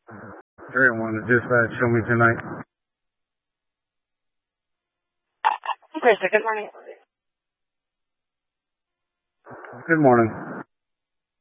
301 to dispatch, show me tonight. Krista, good morning. Good morning.